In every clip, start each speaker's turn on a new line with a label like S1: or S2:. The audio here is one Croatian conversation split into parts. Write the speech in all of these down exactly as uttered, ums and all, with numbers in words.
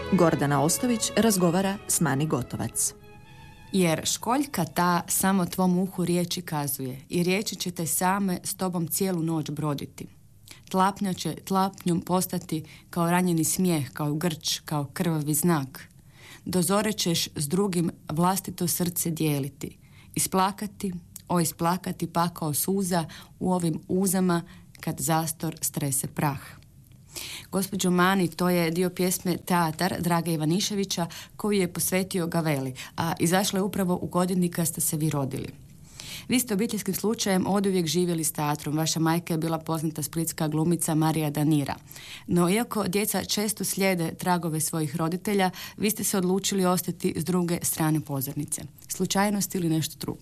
S1: Gordana Ostović razgovara s Mani Gotovac.
S2: Jer školjka ta samo tvom uhu riječi kazuje i riječi će te same s tobom cijelu noć broditi. Tlapnja će tlapnjom postati kao ranjeni smijeh, kao grč, kao krvavi znak. Do zore ćeš s drugim vlastito srce dijeliti. Isplakati, o isplakati pakao suza u ovim uzama kad zastor strese prah. Gospođo Mani, to je dio pjesme Teatar Drage Ivaniševića koju je posvetio Gaveli, a izašla je upravo u godini kad ste se vi rodili. Vi ste obiteljskim slučajem oduvijek živjeli s teatrom. Vaša majka je bila poznata splitska glumica Marija Danira. No, iako djeca često slijede tragove svojih roditelja, vi ste se odlučili ostati s druge strane pozornice. Slučajnost ili nešto drugo?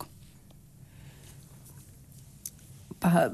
S3: Pa,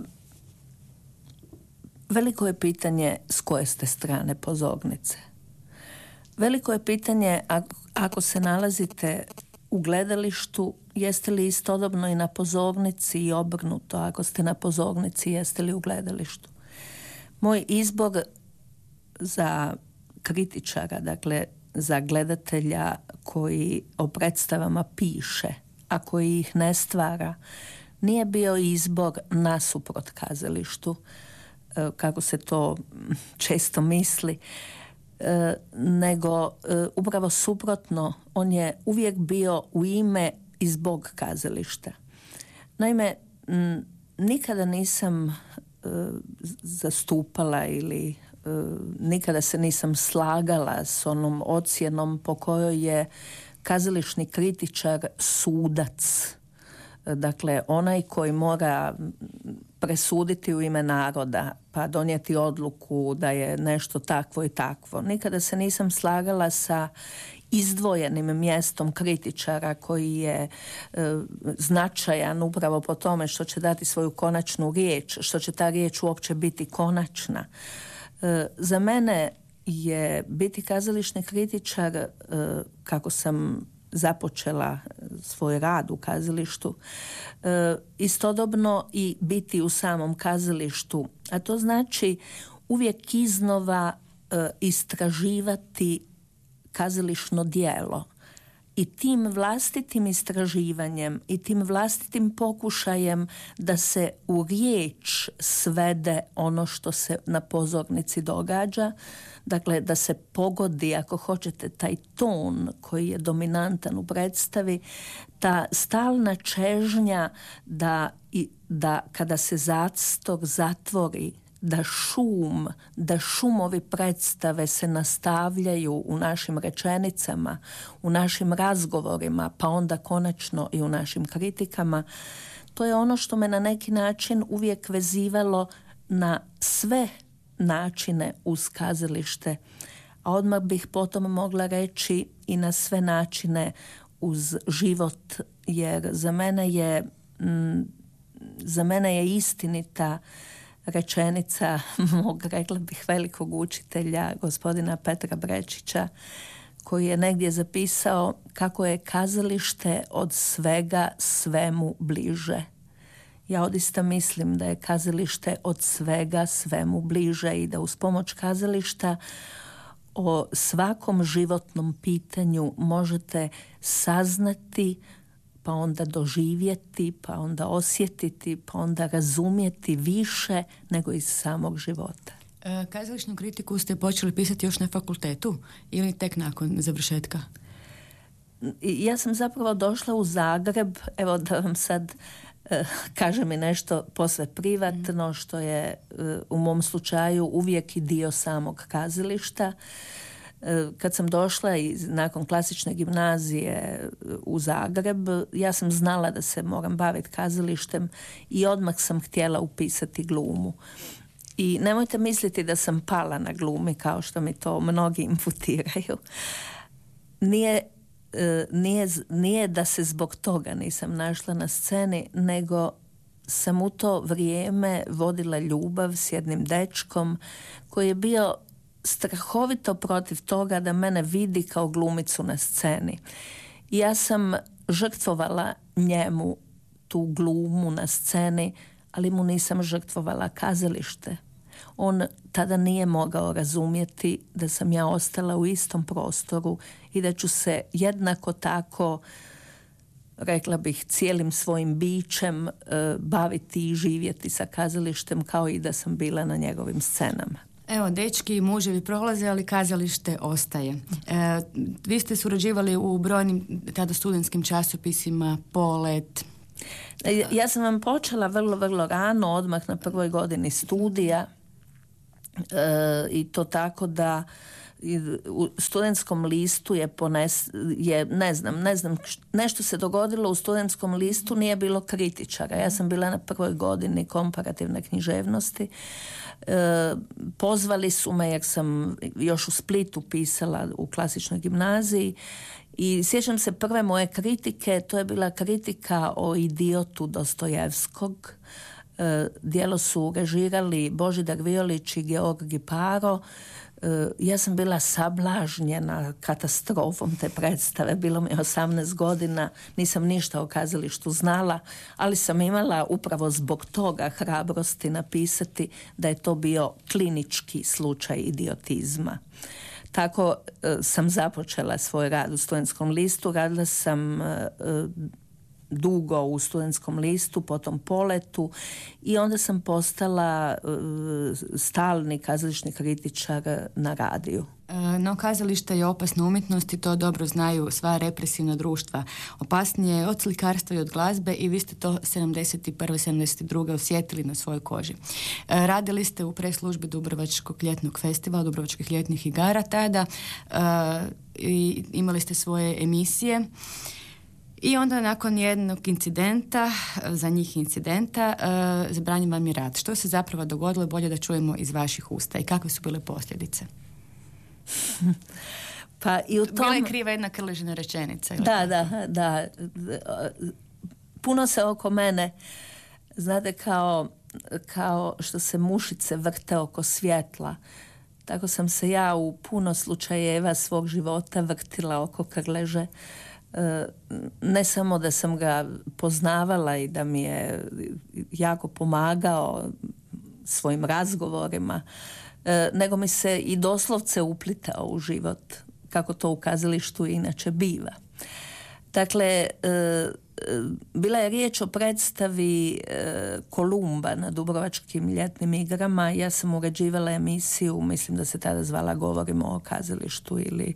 S3: veliko je pitanje s koje ste strane pozornice. Veliko je pitanje ako, ako se nalazite u gledalištu, jeste li istodobno i na pozornici i obrnuto, ako ste na pozornici, jeste li u gledalištu. Moj izbor za kritičara, dakle za gledatelja koji o predstavama piše, a koji ih ne stvara, nije bio izbor nasuprot kazalištu, kako se to često misli, nego upravo suprotno, on je uvijek bio u ime i zbog kazališta. Naime, nikada nisam zastupala ili nikada se nisam slagala s onom ocjenom po kojoj je kazališni kritičar sudac. Dakle, onaj koji mora presuditi u ime naroda, pa donijeti odluku da je nešto takvo i takvo. Nikada se nisam slagala sa izdvojenim mjestom kritičara koji je e, značajan upravo po tome što će dati svoju konačnu riječ, što će ta riječ uopće biti konačna. E, za mene je biti kazališni kritičar, e, kako sam započela svoj rad u kazalištu, e, istodobno i biti u samom kazalištu, a to znači uvijek iznova e, istraživati kazališno djelo i tim vlastitim istraživanjem i tim vlastitim pokušajem da se u riječ svede ono što se na pozornici događa, dakle da se pogodi, ako hoćete, taj ton koji je dominantan u predstavi, ta stalna čežnja da, da kada se zastor zatvori, da šum, da šumovi predstave se nastavljaju u našim rečenicama, u našim razgovorima, pa onda konačno i u našim kritikama. To je ono što me na neki način uvijek vezivalo na sve načine uz kazalište, a odmah bih potom mogla reći i na sve načine uz život, jer za mene je, m, za mene je istinita rečenica mog, rekla bih, velikog učitelja, gospodina Petra Brečića, koji je negdje zapisao kako je kazalište od svega svemu bliže. Ja odista mislim da je kazalište od svega svemu bliže i da uz pomoć kazališta o svakom životnom pitanju možete saznati, pa onda doživjeti, pa onda osjetiti, pa onda razumjeti više nego iz samog života.
S2: E, kazališnu kritiku ste počeli pisati još na fakultetu ili tek nakon završetka?
S3: Ja sam zapravo došla u Zagreb, evo da vam sad e, kažem i nešto posve privatno, mm. što je e, u mom slučaju uvijek i dio samog kazališta. Kad sam došla i nakon klasične gimnazije u Zagreb, ja sam znala da se moram baviti kazalištem i odmah sam htjela upisati glumu. I nemojte misliti da sam pala na glumi, kao što mi to mnogi imputiraju. Nije, nije, nije da se zbog toga nisam našla na sceni, nego sam u to vrijeme vodila ljubav s jednim dečkom koji je bio strahovito protiv toga da mene vidi kao glumicu na sceni. I ja sam žrtvovala njemu tu glumu na sceni, ali mu nisam žrtvovala kazalište. On tada nije mogao razumjeti da sam ja ostala u istom prostoru i da ću se jednako tako, rekla bih, cijelim svojim bićem baviti i živjeti sa kazalištem kao i da sam bila na njegovim scenama.
S2: Evo, dečki i muževi prolaze, ali kazalište ostaje. E, vi ste surađivali u brojnim tada studentskim časopisima, Polet.
S3: Ja sam vam počela vrlo, vrlo rano, odmah na prvoj godini studija e, i to tako da u studentskom listu je pones, je, ne znam, ne znam, nešto se dogodilo u studentskom listu, nije bilo kritičara. Ja sam bila na prvoj godini komparativne književnosti. E, pozvali su me jer sam još u Splitu pisala u klasičnoj gimnaziji i sjećam se prve moje kritike, to je bila kritika o Idiotu Dostojevskog. E, djelo su režirali Božidar Violić i Georg Giparo. E, ja sam bila sablažnjena katastrofom te predstave, bilo mi osamnaest godina, nisam ništa o kazalištu znala, ali sam imala upravo zbog toga hrabrosti napisati da je to bio klinički slučaj idiotizma. Tako e, sam započela svoj rad u studentskom listu, radila sam e, dugo u studentskom listu, potom Poletu i onda sam postala uh, stalni kazališni kritičar na radiju.
S2: No, kazalište je opasna umjetnost i to dobro znaju sva represivna društva. Opasnije je od slikarstva i od glazbe i vi ste to sedamdeset prve sedamdeset druge osjetili na svojoj koži. Radili ste u preslužbi Dubrovačkog ljetnog festivala, Dubrovačkih ljetnih igara tada i imali ste svoje emisije. I onda nakon jednog incidenta, za njih incidenta, uh, zabranjen vam je rad. Što se zapravo dogodilo, bolje da čujemo iz vaših usta i kakve su bile posljedice?
S3: Pa i u tom...
S2: Bila je kriva jedna krležina rečenica.
S3: Da, da, da. Puno se oko mene, znate, kao, kao što se mušice vrte oko svjetla, tako sam se ja u puno slučajeva svog života vrtila oko Krleže. Ne samo da sam ga poznavala i da mi je jako pomagao svojim razgovorima, nego mi se i doslovce uplitao u život, kako to u kazalištu inače biva. Dakle, bila je riječ o predstavi Kolumba na Dubrovačkim ljetnim igrama. Ja sam uređivala emisiju, mislim da se tada zvala Govorimo o kazalištu ili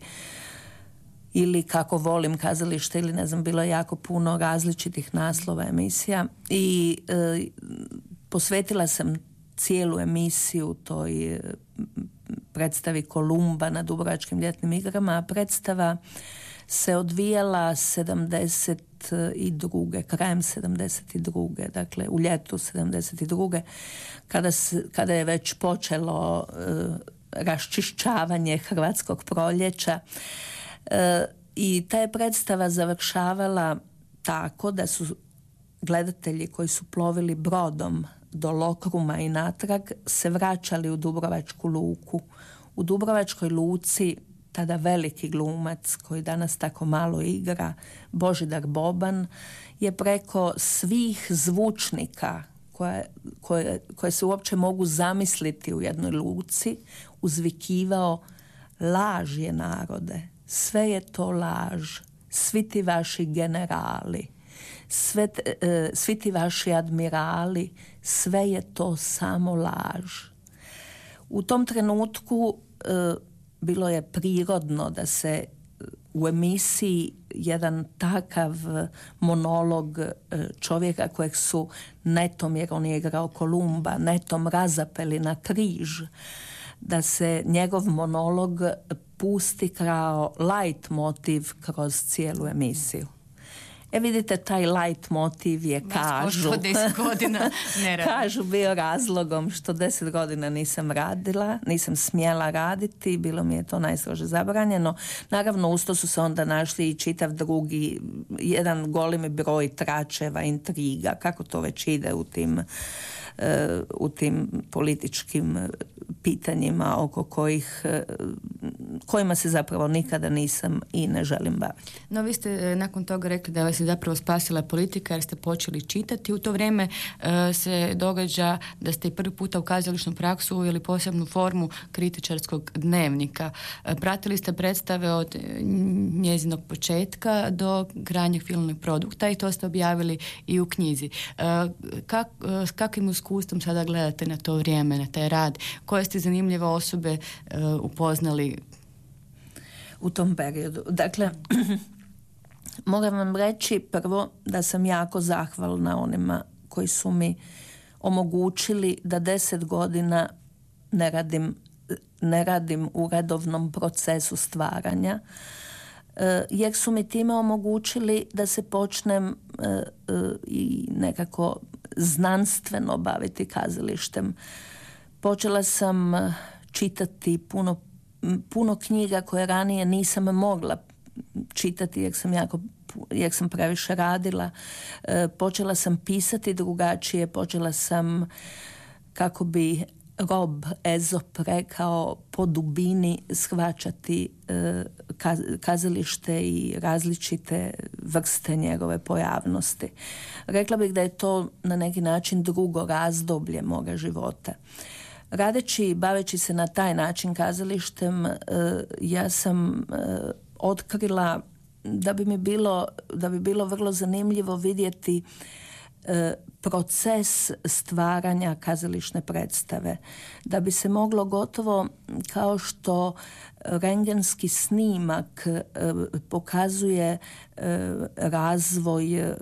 S3: ili Kako volim kazalište, ili ne znam, bilo je jako puno različitih naslova emisija i e, posvetila sam cijelu emisiju toj predstavi Kolumba na Dubrovačkim ljetnim igrama, a predstava se odvijala sedamdeset druge krajem sedamdeset druge dakle u ljetu sedamdeset druge kada, se, kada je već počelo e, raščišćavanje hrvatskog proljeća. E, i ta je predstava završavala tako da su gledatelji koji su plovili brodom do Lokruma i natrag se vraćali u Dubrovačku luku. U Dubrovačkoj luci tada veliki glumac koji danas tako malo igra, Božidar Boban, je preko svih zvučnika koje, koje, koje se uopće mogu zamisliti u jednoj luci uzvikivao: laž je, narode, sve je to laž, svi ti vaši generali, sve, e, svi ti vaši admirali, sve je to samo laž. U tom trenutku e, bilo je prirodno da se u emisiji jedan takav monolog čovjeka kojeg su netom, jer on je igrao Kolumba, netom razapeli na križ, da se njegov monolog pusti kao light motiv kroz cijelu emisiju. E vidite, taj light motiv je, kažu,
S2: godina ne
S3: kažu bio razlogom što deset godina nisam radila, nisam smjela raditi, bilo mi je to najstrože zabranjeno. Naravno, uz to su se onda našli i čitav drugi, jedan golemi broj tračeva, intriga, kako to već ide u tim, uh, u tim političkim pitanjima oko kojih uh, kojima se zapravo nikada nisam i ne želim baviti.
S2: No, vi ste nakon toga rekli da vas je zapravo spasila politika jer ste počeli čitati. U to vrijeme e, se događa da ste i prvi puta u kazališnu praksu uveli posebnu formu kritičarskog dnevnika. E, pratili ste predstave od njezinog početka do krajnjeg filmnog produkta i to ste objavili i u knjizi. E, kak, s kakvim iskustvom sada gledate na to vrijeme, na taj rad? Koje ste zanimljive osobe e, upoznali
S3: u tom periodu? Dakle, moram vam reći prvo da sam jako zahvalna onima koji su mi omogućili da deset godina ne radim, ne radim u redovnom procesu stvaranja, jer su mi time omogućili da se počnem i nekako znanstveno baviti kazalištem. Počela sam čitati puno, puno knjiga koje ranije nisam mogla čitati jer sam jako jer sam previše radila. E, počela sam pisati drugačije, počela sam, kako bi Rob Ezop rekao, po dubini shvaćati e, kaz, kazalište i različite vrste njegove pojavnosti. Rekla bih da je to na neki način drugo razdoblje moga života. Radeći i baveći se na taj način kazalištem, e, ja sam e, otkrila da bi mi bilo, da bi bilo vrlo zanimljivo vidjeti e, proces stvaranja kazališne predstave. Da bi se moglo gotovo kao što rentgenski snimak e, pokazuje e, razvoj, e,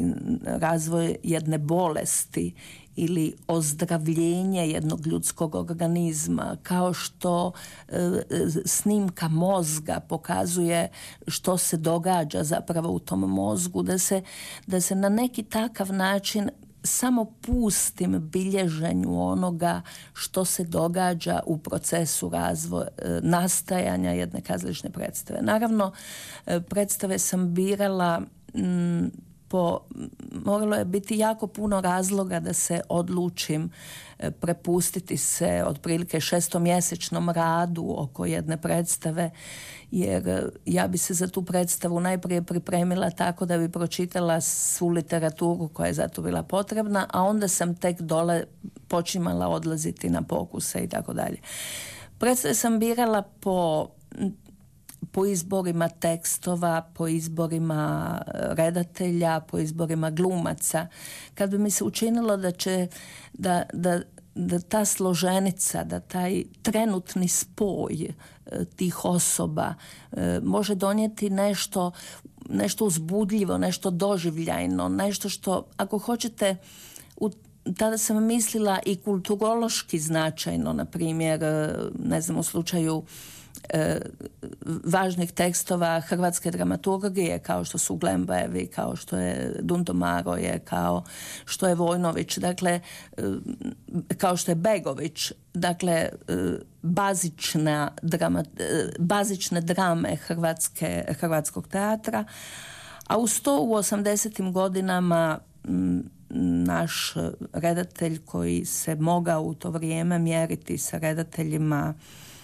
S3: razvoj jedne bolesti ili ozdravljenje jednog ljudskog organizma, kao što e, snimka mozga pokazuje što se događa zapravo u tom mozgu, da se, da se na neki takav način samo pustim bilježenju onoga što se događa u procesu razvoja, nastajanja jedne kazališne predstave. Naravno, predstave sam birala m, po, moralo je biti jako puno razloga da se odlučim prepustiti se otprilike šestomjesečnom radu oko jedne predstave, jer ja bi se za tu predstavu najprije pripremila tako da bi pročitala svu literaturu koja je za to bila potrebna, a onda sam tek dole počimala odlaziti na pokuse i tako dalje. Predstave sam birala po po izborima tekstova, po izborima redatelja, po izborima glumaca. Kad bi mi se učinilo da će da, da, da ta složenica, da taj trenutni spoj tih osoba može donijeti nešto, nešto uzbudljivo, nešto doživljajno, nešto što, ako hoćete, u tada sam mislila i kulturološki značajno, na primjer, ne znam, u slučaju E, važnih tekstova hrvatske dramaturgije, kao što su Glembajevi, kao što je Dunto Maroje, kao što je Vojnović, dakle, e, kao što je Begović, dakle, e, bazična drama, e, bazične drame hrvatske, hrvatskog teatra, a uz to u osamdesetim godinama m, naš redatelj koji se mogao u to vrijeme mjeriti sa redateljima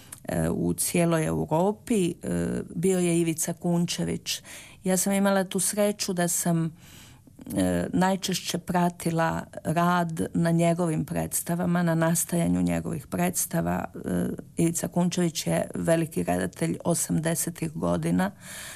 S3: u cijeloj Europi bio je Ivica Kunčević. Ja sam imala tu sreću da sam najčešće pratila rad na njegovim predstavama, na nastajanju njegovih predstava. Ivica Kunčević je veliki redatelj osamdesetih godina,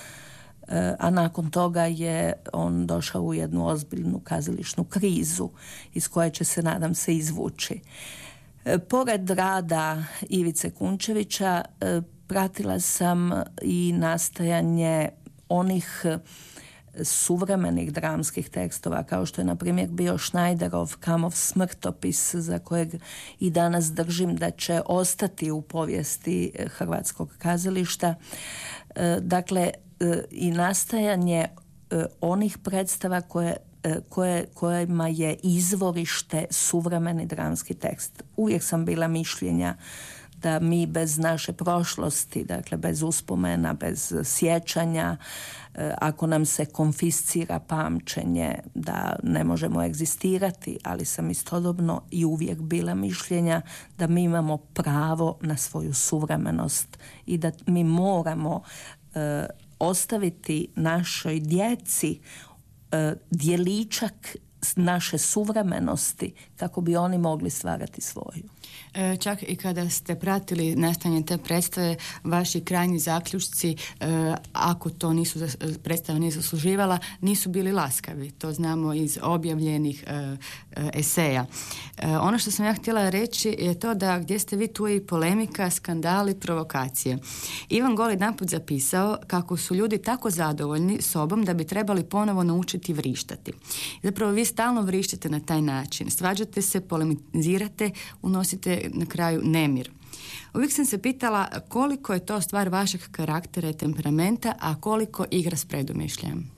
S3: a nakon toga je on došao u jednu ozbiljnu kazališnu krizu iz koje će se, nadam se, izvući. Pored rada Ivice Kunčevića pratila sam i nastajanje onih suvremenih dramskih tekstova, kao što je na primjer bio Schneiderov Kamov smrtopis, za kojeg i danas držim da će ostati u povijesti hrvatskog kazališta. Dakle, i nastajanje onih predstava koje Koje, kojima je izvorište suvremeni dramski tekst. Uvijek sam bila mišljenja da mi bez naše prošlosti, dakle bez uspomena, bez sjećanja, ako nam se konfiscira pamćenje, da ne možemo egzistirati, ali sam istodobno i uvijek bila mišljenja da mi imamo pravo na svoju suvremenost i da mi moramo e, ostaviti našoj djeci e, djeličak naše suvremenosti kako bi oni mogli stvarati svoju.
S2: E, čak i kada ste pratili nastajanje te predstave, vaši krajnji zaključci, e, ako to nisu predstava nije zasluživala, nisu bili laskavi. To znamo iz objavljenih e, e, eseja. E, ono što sam ja htjela reći je to da gdje ste vi tu i polemika, skandali, provokacije. Ivan Gol jedanput zapisao kako su ljudi tako zadovoljni sobom da bi trebali ponovo naučiti vrištati. Zapravo vi stalno vrištite na taj način. Svađate se, polemizirate, unosite na kraju nemir. Uvijek sam se pitala koliko je to stvar vašeg karaktera i temperamenta, a koliko igra s predumišljajem.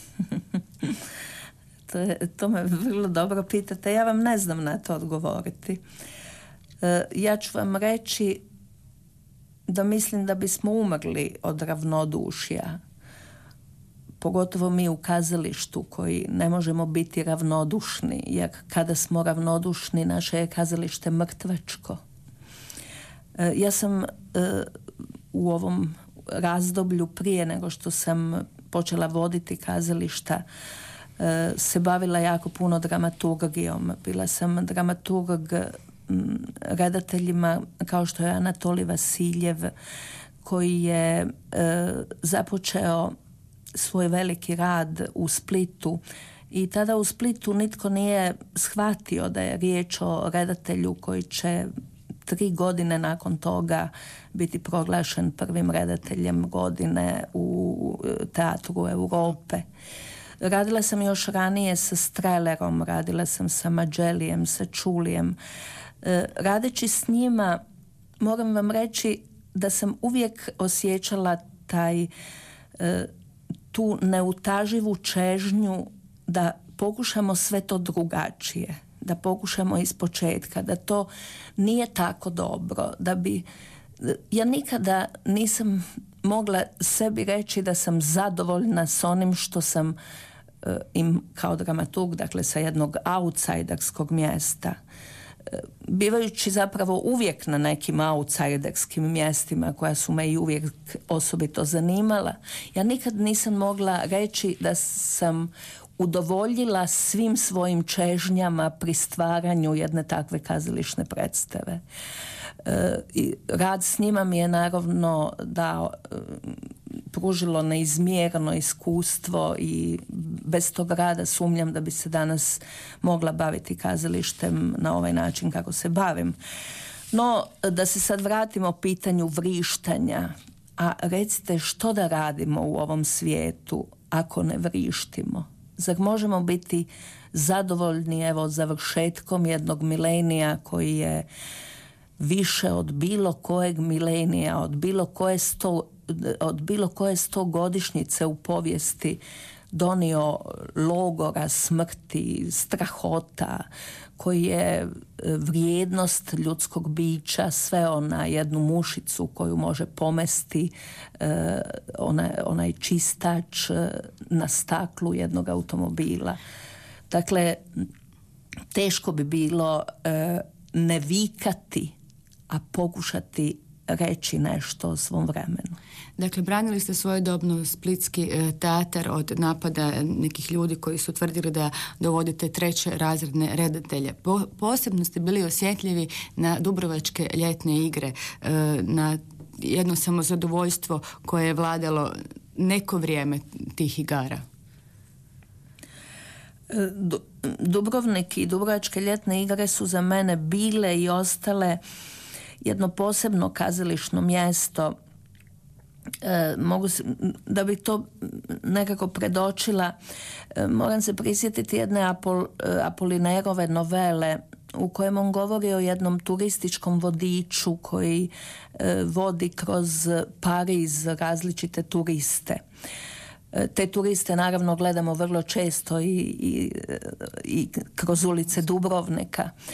S3: to, je, to me vrlo dobro pitate. Ja vam ne znam na to odgovoriti. E, ja ću vam reći da mislim da bismo umrli od ravnodušja. Pogotovo mi u kazalištu koji ne možemo biti ravnodušni, jer kada smo ravnodušni naše je kazalište mrtvačko. E, ja sam e, u ovom razdoblju prije nego što sam počela voditi kazališta e, se bavila jako puno dramaturgijom. Bila sam dramaturg m, redateljima kao što je Anatolij Vasiljev koji je e, započeo svoj veliki rad u Splitu i tada u Splitu nitko nije shvatio da je riječ o redatelju koji će tri godine nakon toga biti proglašen prvim redateljem godine u Teatru Europe. Radila sam još ranije sa Strelerom, radila sam sa Mađelijem, sa Čulijem. Radeći s njima moram vam reći da sam uvijek osjećala taj tu neutaživu čežnju da pokušamo sve to drugačije, da pokušamo ispočetka, da to nije tako dobro, da bi... Ja nikada nisam mogla sebi reći da sam zadovoljna s onim što sam uh, im kao dramaturg, dakle sa jednog outsiderskog mjesta, bivajući zapravo uvijek na nekim outsiderskim mjestima koja su me i uvijek osobito zanimala, ja nikad nisam mogla reći da sam udovoljila svim svojim čežnjama pri stvaranju jedne takve kazališne predstave. E, i rad s njima mi je naravno dao, e, pružilo neizmjerno iskustvo i bez tog rada sumnjam da bi se danas mogla baviti kazalištem na ovaj način kako se bavim. No, da se sad vratimo pitanju vrištanja, a recite što da radimo u ovom svijetu ako ne vrištimo? Zar možemo biti zadovoljni evo završetkom jednog milenija koji je više od bilo kojeg milenija, od bilo koje sto, od bilo koje stogodišnjice u povijesti donio logora, smrti, strahota, koji je vrijednost ljudskog bića sveo na jednu mušicu koju može pomesti eh, onaj, onaj čistač na staklu jednog automobila. Dakle, teško bi bilo eh, ne vikati, a pokušati reći nešto o svom vremenu.
S2: Dakle, branili ste svojedobno splitski e, teatar od napada nekih ljudi koji su tvrdili da dovodite treće razredne redatelje. Po, posebno ste bili osjetljivi na dubrovačke ljetne igre, e, na jedno samozadovoljstvo koje je vladalo neko vrijeme tih igara.
S3: Du, Dubrovnik i dubrovačke ljetne igre su za mene bile i ostale jedno posebno kazališno mjesto. E, mogu se, da bi to nekako predočila, e, moram se prisjetiti jedne Apol, Apolinerove novele u kojem on govori o jednom turističkom vodiču koji e, vodi kroz Pariz različite turiste. E, te turiste naravno gledamo vrlo često i, i, i kroz ulice Dubrovnika.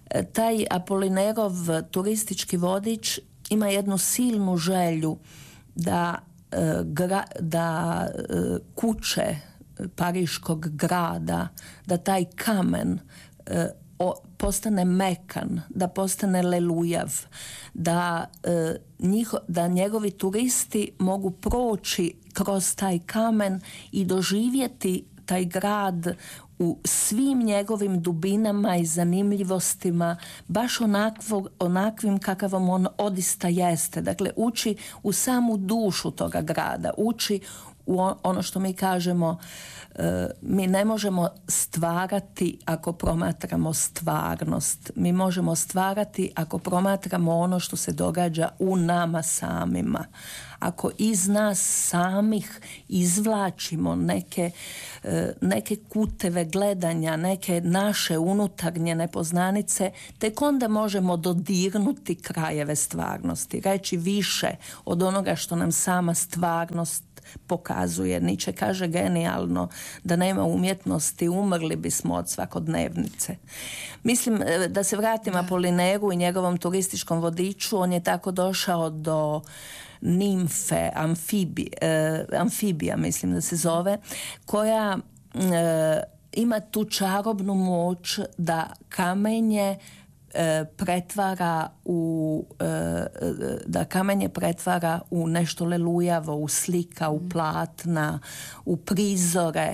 S3: Taj Apolinerov turistički vodič ima jednu silnu želju da, da kuće Pariškog grada, da taj kamen postane mekan, da postane lelujav, da, njiho, da njegovi turisti mogu proći kroz taj kamen i doživjeti taj grad u svim njegovim dubinama i zanimljivostima, baš onakvo, onakvim kakavom on odista jeste. Dakle, ući u samu dušu toga grada, ući u ono što mi kažemo, mi ne možemo stvarati ako promatramo stvarnost. Mi možemo stvarati ako promatramo ono što se događa u nama samima. Ako iz nas samih izvlačimo neke, neke kuteve gledanja, neke naše unutarnje nepoznanice, tek onda možemo dodirnuti krajeve stvarnosti, reći više od onoga što nam sama stvarnost pokazuje. Nietzsche kaže genijalno da nema umjetnosti, umrli bismo od svakodnevnice. Mislim, da se vratim Apolineru i njegovom turističkom vodiču, on je tako došao do nimfe, amfibi, eh, amfibija, mislim da se zove, koja eh, ima tu čarobnu moć da kamenje pretvara u da kamenje pretvara u nešto lelujavo, u slika, u platna, u prizore.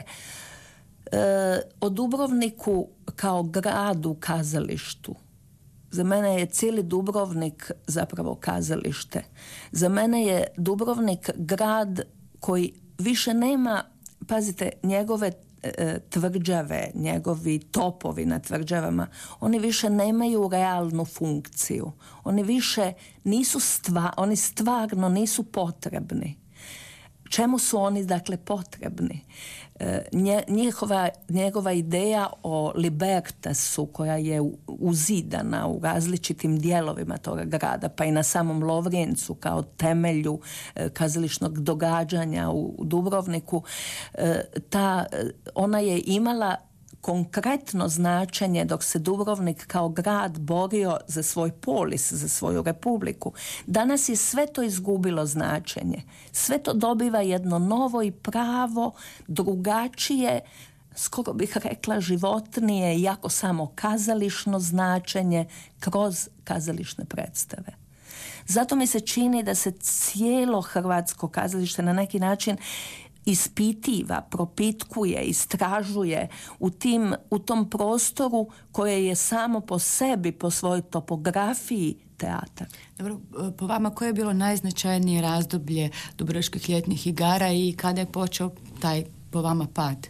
S3: O Dubrovniku kao gradu kazalištu. Za mene je cijeli Dubrovnik zapravo kazalište. Za mene je Dubrovnik grad koji više nema, pazite, njegove tvrđave, njegovi topovi na tvrđavama, oni više nemaju realnu funkciju. Oni više nisu stva, oni stvarno nisu potrebni. Čemu su oni, dakle, potrebni? Nje, njihova, njegova ideja o libertasu koja je uzidana u različitim dijelovima toga grada, pa i na samom Lovrijencu kao temelju kazališnog događanja u Dubrovniku, ta, ona je imala konkretno značenje dok se Dubrovnik kao grad borio za svoj polis, za svoju republiku. Danas je sve to izgubilo značenje. Sve to dobiva jedno novo i pravo, drugačije, skoro bih rekla životnije, jako samo kazališno značenje kroz kazališne predstave. Zato mi se čini da se cijelo hrvatsko kazalište na neki način ispitiva, propitkuje, istražuje u, tim, u tom prostoru koje je samo po sebi, po svojoj topografiji teatar.
S2: Dobro, po vama koje je bilo najznačajnije razdoblje Dubrovačkih ljetnih igara i kada je počeo taj, po vama, pad?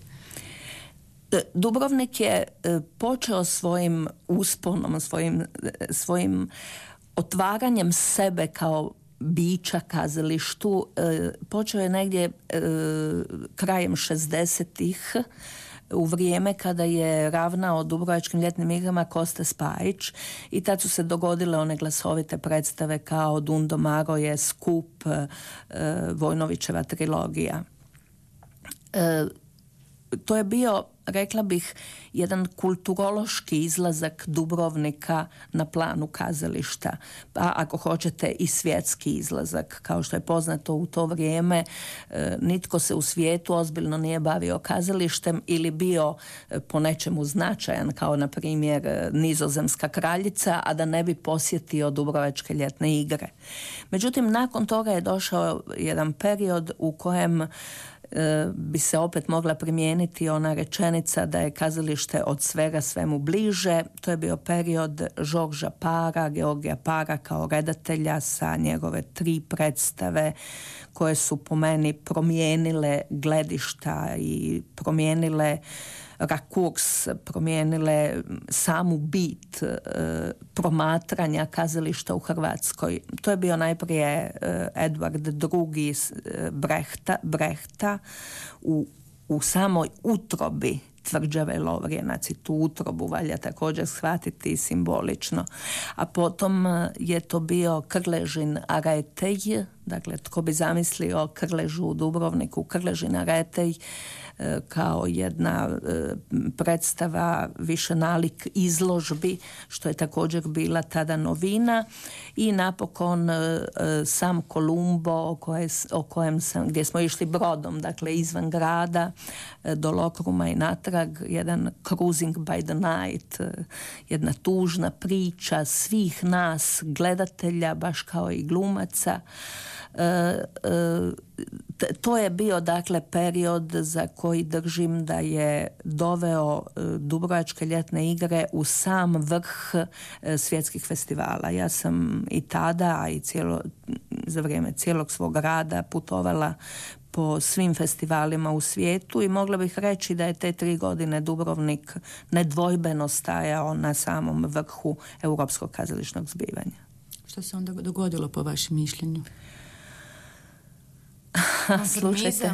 S3: Dubrovnik je počeo svojim usponom, svojim, svojim otvaranjem sebe kao bića kazalištu. E, počeo je negdje e, krajem šezdesetih u vrijeme kada je ravnao Dubrovačkim ljetnim igrama Kosta Spajić i tad su se dogodile one glasovite predstave kao Dundo Maroje, Skup, e, Vojnovićeva trilogija. E, to je bio, rekla bih, jedan kulturološki izlazak Dubrovnika na planu kazališta, pa ako hoćete i svjetski izlazak. Kao što je poznato u to vrijeme, e, nitko se u svijetu ozbiljno nije bavio kazalištem ili bio e, po nečemu značajan, kao na primjer Nizozemska kraljica, a da ne bi posjetio Dubrovačke ljetne igre. Međutim, nakon toga je došao jedan period u kojem bi se opet mogla primijeniti ona rečenica da je kazalište od svega svemu bliže. To je bio period Žorža Para, Georgija Para kao redatelja sa njegove tri predstave koje su po meni promijenile gledišta i promijenile rakurs, promijenile samu bit e, promatranja kazališta u Hrvatskoj. To je bio najprije e, Edvard drugi. Brehta, Brehta u, u samoj utrobi tvrđave Lovrijenac i tu utrobu valja također shvatiti simbolično. A potom je to bio Krležin Aretej Dakle, tko bi zamislio Krležu u Dubrovniku, Krleži na Retej kao jedna predstava više nalik izložbi, što je također bila tada novina, i napokon sam Kolumbo o, koje, o kojem sam, gdje smo išli brodom, dakle izvan grada do Lokruma i natrag, jedan cruising by the night, jedna tužna priča svih nas gledatelja, baš kao i glumaca. E, e, to je bio dakle period za koji držim da je doveo Dubrovačke ljetne igre u sam vrh svjetskih festivala. Ja sam i tada, a i cijelo, za vrijeme cijelog svog rada putovala po svim festivalima u svijetu i mogla bih reći da je te tri godine Dubrovnik nedvojbeno stajao na samom vrhu europskog kazališnog zbivanja.
S2: Što se onda dogodilo po vašem mišljenju?
S3: Slušajte,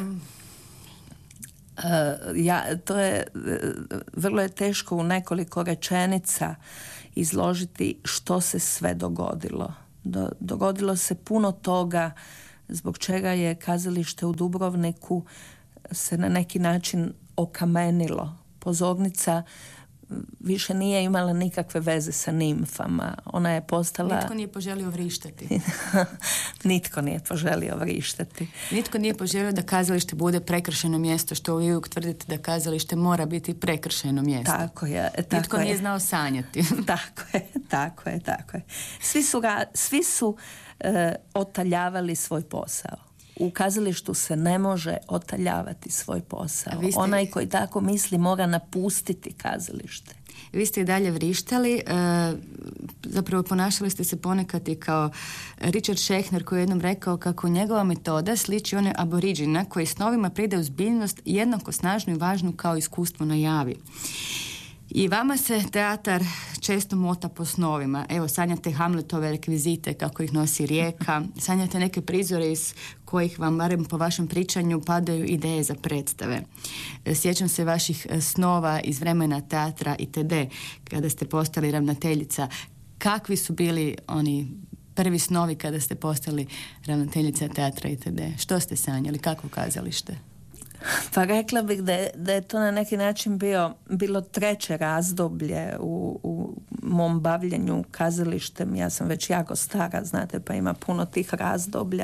S3: uh, ja, to je uh, vrlo je teško u nekoliko rečenica izložiti što se sve dogodilo. Do, dogodilo se puno toga zbog čega je kazalište u Dubrovniku se na neki način okamenilo. Pozornica više nije imala nikakve veze sa nimfama. Ona je postala...
S2: Nitko nije poželio vrištati.
S3: Nitko nije poželio vrištati.
S2: Nitko nije poželio da kazalište bude prekršeno mjesto, što vi uvijek tvrdite da kazalište mora biti prekršeno mjesto.
S3: Tako je. Tako
S2: Nitko
S3: je.
S2: nije znao sanjati.
S3: Tako je, tako je, tako je. Svi su, ga, svi su e, otaljavali svoj posao. U kazalištu se ne može otaljavati svoj posao. Ste... Onaj koji tako misli mora napustiti kazalište.
S2: Vi ste i dalje vrištali, e, zapravo ponašali ste se ponekad i kao Richard Schechner koji je jednom rekao kako njegova metoda sliči one aboriđina koji snovima pride ozbiljnost jednako snažnu i važnu kao iskustvo na javi. I vama se teatar često mota po snovima. Evo, sanjate Hamletove rekvizite kako ih nosi rijeka, sanjate neke prizore iz kojih vam, barem po vašem pričanju, padaju ideje za predstave. Sjećam se vaših snova iz vremena teatra itd. Kada ste postali ravnateljica. Kakvi su bili oni prvi snovi kada ste postali ravnateljica teatra itd.? Što ste sanjali? Kako kazalište?
S3: Pa rekla bih da je, da je to na neki način bio, bilo treće razdoblje u, u mom bavljenju kazalištem. Ja sam već jako stara, znate, pa ima puno tih razdoblja.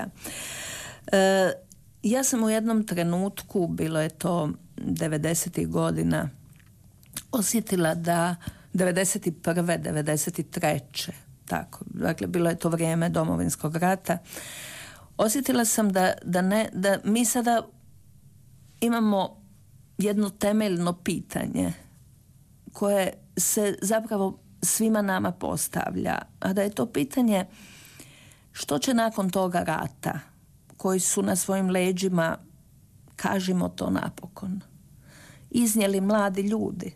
S3: E, ja sam u jednom trenutku, bilo je to devedesetih godina, osjetila da devedeset prve, devedeset treće tako, dakle, bilo je to vrijeme Domovinskog rata, osjetila sam da, da, ne, da mi sada imamo jedno temeljno pitanje koje se zapravo svima nama postavlja, a da je to pitanje što će nakon toga rata koji su na svojim leđima, kažimo to napokon, iznijeli mladi ljudi,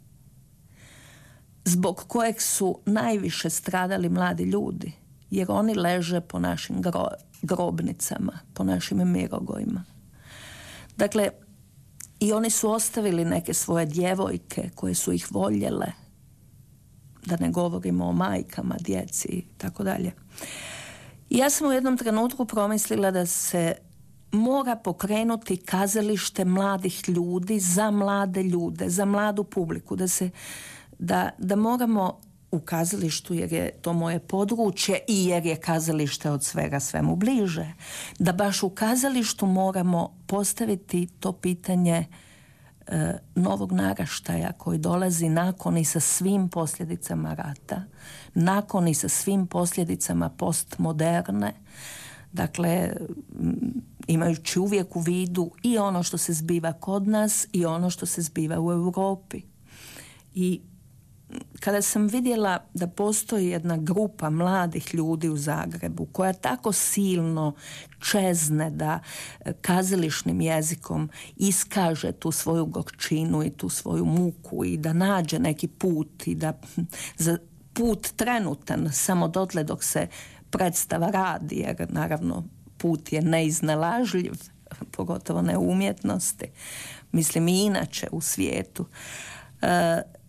S3: zbog kojeg su najviše stradali mladi ljudi, jer oni leže po našim gro- grobnicama, po našim mirogojima. Dakle, i oni su ostavili neke svoje djevojke koje su ih voljele, da ne govorimo o majkama, djeci i tako dalje. I ja sam u jednom trenutku promislila da se mora pokrenuti kazalište mladih ljudi za mlade ljude, za mladu publiku, da se, da, da moramo u kazalištu, jer je to moje područje i jer je kazalište od svega svemu bliže, da baš u kazalištu moramo postaviti to pitanje e, novog naraštaja koji dolazi nakon i sa svim posljedicama rata, nakon i sa svim posljedicama postmoderne, dakle imajući uvijek u vidu i ono što se zbiva kod nas i ono što se zbiva u Europi. I kada sam vidjela da postoji jedna grupa mladih ljudi u Zagrebu koja tako silno čezne da kazališnim jezikom iskaže tu svoju gorčinu i tu svoju muku i da nađe neki put i da za put trenutan samo dotle dok se predstava radi, jer naravno put je neiznalažljiv, pogotovo ne u umjetnosti, mislim i inače u svijetu. E,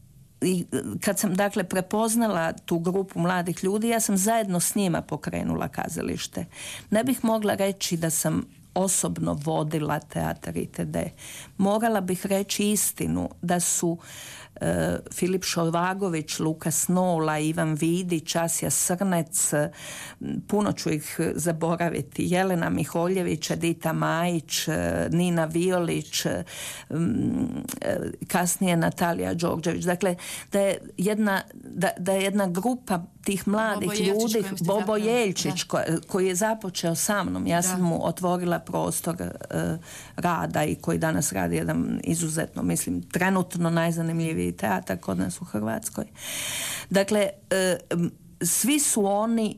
S3: i kad sam dakle prepoznala tu grupu mladih ljudi, ja sam zajedno s njima pokrenula kazalište. Ne bih mogla reći da sam osobno vodila teatar itd. Morala bih reći istinu da su uh, Filip Šorvagović, Luka Snola, Ivan Vidić, Asja Srnec, puno ću ih zaboraviti, Jelena Miholjević, Edita Majić, Nina Violić, um, kasnije Natalija Đorđević. Dakle, da je jedna, da, da je jedna grupa tih mladih
S2: Bobo
S3: ljudi,
S2: Jelčić,
S3: Bobo Jelčić, ko, koji je započeo sa mnom. Ja da. sam mu otvorila prostor uh, rada i koji danas radi jedan izuzetno, mislim, trenutno najzanimljiviji teatar kod nas u Hrvatskoj. Dakle, uh, svi su oni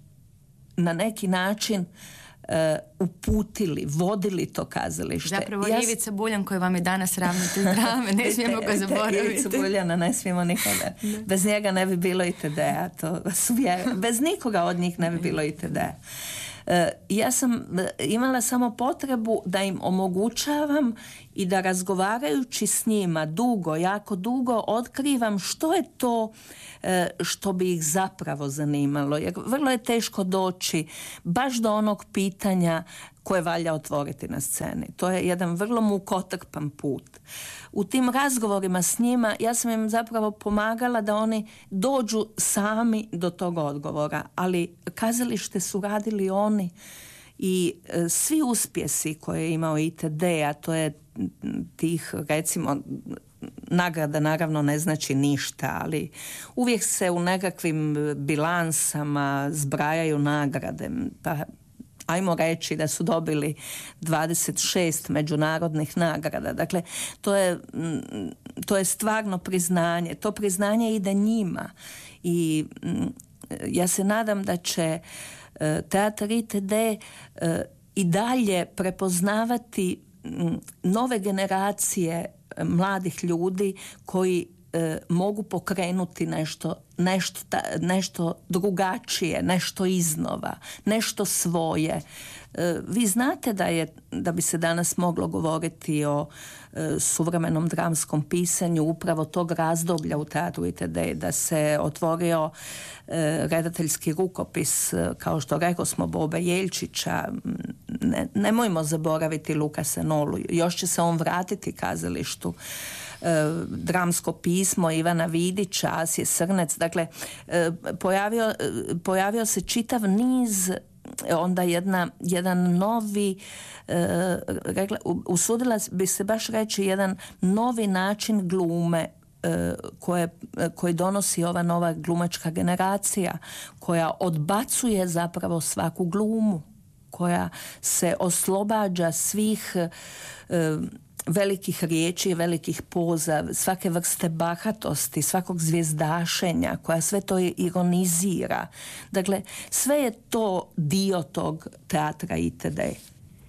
S3: na neki način Uh, uputili, vodili to kazalište.
S2: Zapravo
S3: ja...
S2: Ivica Buljan koji vam je danas ravnatelj drame, ne smijemo ga zaboraviti.
S3: Ivicu Buljana ne smijemo nikada. Ne. Bez njega ne bi bilo I T D-a. To su vjer... Bez nikoga od njih ne bi bilo I T D-a. Uh, ja sam imala samo potrebu da im omogućavam i da razgovarajući s njima dugo, jako dugo, otkrivam što je to uh, što bi ih zapravo zanimalo. Jer vrlo je teško doći baš do onog pitanja koje valja otvoriti na sceni. To je jedan vrlo mukotrpan put. U tim razgovorima s njima ja sam im zapravo pomagala da oni dođu sami do tog odgovora, ali kazalište su radili oni i e, svi uspjesi koje je imao I T D, a to je tih, recimo, nagrada naravno ne znači ništa, ali uvijek se u nekakvim bilansama zbrajaju nagrade, pa ajmo reći da su dobili dvadeset šest međunarodnih nagrada. Dakle, to je, to je stvarno priznanje. To priznanje ide njima. I ja se nadam da će teatar I T D i dalje prepoznavati nove generacije mladih ljudi koji e, mogu pokrenuti nešto, nešto, ta, nešto drugačije, nešto iznova, nešto svoje. E, vi znate da je, da bi se danas moglo govoriti o e, suvremenom dramskom pisanju upravo tog razdoblja u teatru I T D, da se otvorio e, redateljski rukopis, kao što rekao smo, Bobe Jelčića. Ne, nemojmo zaboraviti Lukasa Nolu, još će se on vratiti kazalištu. E, dramsko pismo Ivana Vidića, Asje Srnec, dakle e, pojavio, pojavio se čitav niz, onda jedna, jedan novi e, rekla, usudila bi se baš reći jedan novi način glume e, koje, koji donosi ova nova glumačka generacija, koja odbacuje zapravo svaku glumu, koja se oslobađa svih e, velikih riječi, velikih poza, svake vrste bahatosti, svakog zvijezdašenja, koja sve to ironizira. Dakle, sve je to dio tog teatra I T D.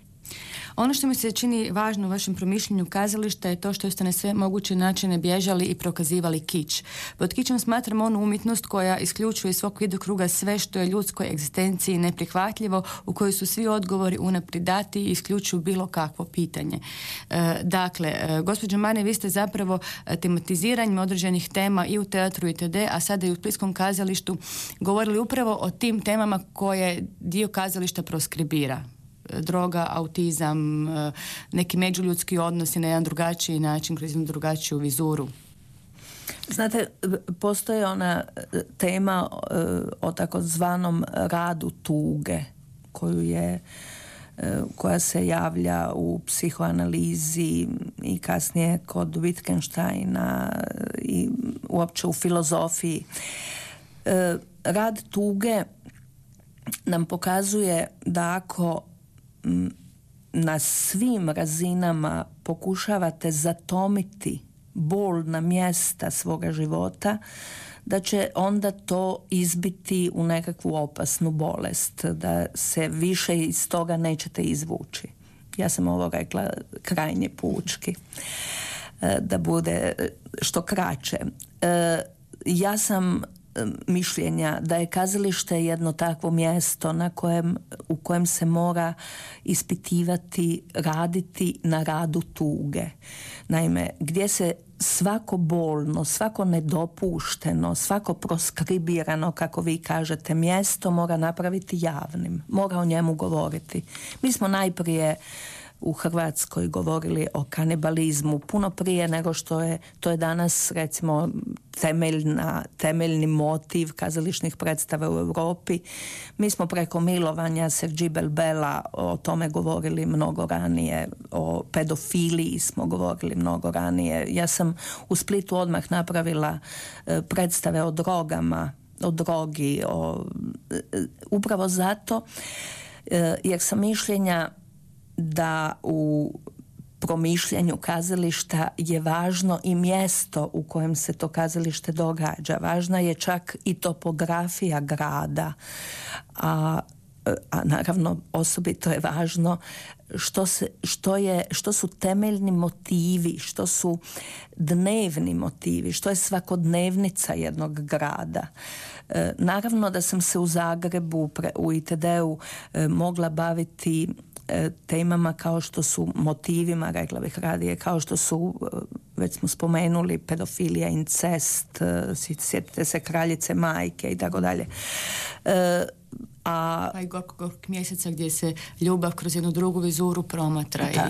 S2: Ono što mi se čini važno u vašem promišljenju kazališta je to što ste na sve moguće načine bježali i prokazivali kič. Pod kičom smatram onu umjetnost koja isključuje iz svog vidokruga sve što je ljudskoj egzistenciji neprihvatljivo, u kojoj su svi odgovori unaprijed dati i isključuju bilo kakvo pitanje. E, dakle, e, gospođo Mane, vi ste zapravo tematiziranjem određenih tema i u teatru I T D, a sada i u Splitskom kazalištu govorili upravo o tim temama koje dio kazališta proskribira. Droga, autizam, neki međuljudski odnosi na jedan drugačiji način, kroz jednu drugačiju vizuru.
S3: Znate, postoji ona tema o takozvanom radu tuge, koju je, koja se javlja u psihoanalizi i kasnije kod Wittgensteina i uopće u filozofiji. Rad tuge nam pokazuje da ako na svim razinama pokušavate zatomiti bolna mjesta svoga života, da će onda to izbiti u nekakvu opasnu bolest, da se više iz toga nećete izvući. Ja sam ovo rekla krajnje pučki, da bude što kraće. Ja sam mišljenja da je kazalište jedno takvo mjesto na kojem, u kojem se mora ispitivati, raditi na radu tuge. Naime, gdje se svako bolno, svako nedopušteno, svako proskribirano, kako vi kažete, mjesto mora napraviti javnim. Mora o njemu govoriti. Mi smo najprije u Hrvatskoj govorili o kanibalizmu puno prije nego što je to je danas recimo temeljna, temeljni motiv kazališnih predstava u Europi. Mi smo preko milovanja Sergi Belbela o tome govorili mnogo ranije, o pedofiliji smo govorili mnogo ranije. Ja sam u Splitu odmah napravila predstave o drogama, o drogi, o, upravo zato jer sam mišljenja da u promišljanju kazališta je važno i mjesto u kojem se to kazalište događa. Važna je čak i topografija grada, a, a naravno osobito je važno što, se, što, je, što su temeljni motivi, što su dnevni motivi, što je svakodnevnica jednog grada. E, naravno da sam se u Zagrebu, pre, u I T D-u e, mogla baviti temama kao što su motivima, rekla bih radije, kao što su, već smo spomenuli, pedofilija, incest, sjetite se Kraljice majke i tako dalje.
S2: A pa i Gorkog mjeseca gdje se ljubav kroz jednu drugu vizuru promatra.